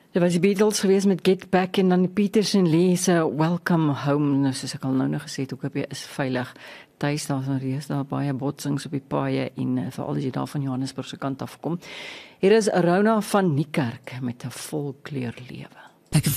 Dit was die Beatles geweest met Get Back en dan die Peters en Lee se Welcome Home. Nou, soos ek al nou gesê het, ook op jy is veilig tuis, daar is daar baie botsings op die paaie en veral as jy daar van Johannesburg se kant af kom. Hier is Arona van Niekerk met 'n volkleur lewe.